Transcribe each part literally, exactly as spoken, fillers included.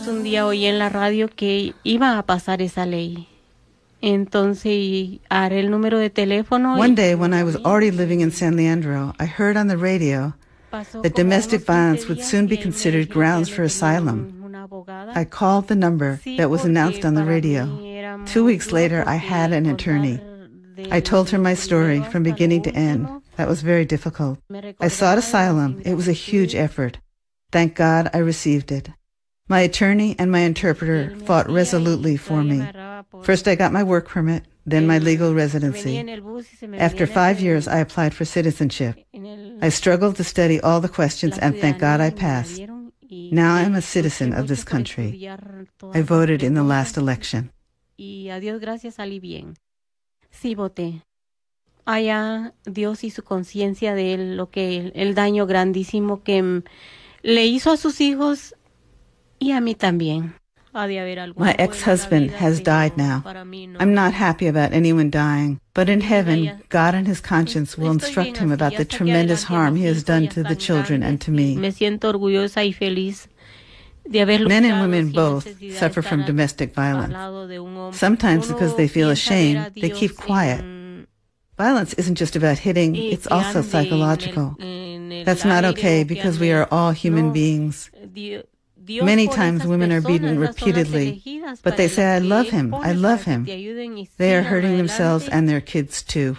Entonces un día oí en la radio que iba a pasar esa ley. Entonces haré el número de teléfono. One day, when I was already living in San Leandro, I heard on the radio that domestic violence would soon be considered grounds for asylum. I called the number that was announced on the radio. Two weeks later, I had an attorney. I told her my story from beginning to end. That was very difficult. I sought asylum. It was a huge effort. Thank God I received it. My attorney and my interpreter fought resolutely for me. First, I got my work permit, then my legal residency. After five years, I applied for citizenship. I struggled to study all the questions, and thank God I passed. Now I'm a citizen of this country. I voted in the last election. Y a Dios gracias salí bien. Sí voté. Allá Dios y su conciencia de él, lo que el, el daño grandísimo que le hizo a sus hijos y a mí también. My ex-husband has died now. I'm not happy about anyone dying, but in heaven, God and his conscience will instruct him about the tremendous harm he has done to the children and to me. Me siento orgullosa y feliz de haber luchado. Men and women both suffer from domestic violence. Sometimes because they feel ashamed, they keep quiet. Violence isn't just about hitting, it's also psychological. That's not okay because we are all human beings. Many times women are beaten repeatedly, but they say, I love him, I love him. They are hurting themselves and their kids too.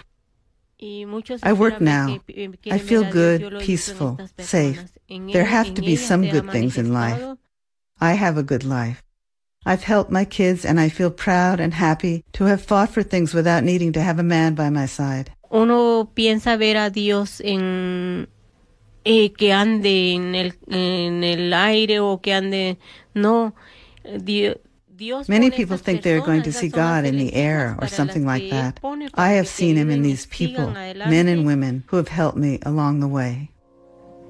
I work now. I feel good, peaceful, safe. There have to be some good things in life. I have a good life. I've helped my kids and I feel proud and happy to have fought for things without needing to have a man by my side. Uno piensa ver a Dios en Eh, que ande en el, en el aire o que ande, no, Dios. Many people think they are going to see God in the air or something like that. I have seen him in these people, men and women, who have helped me along the way.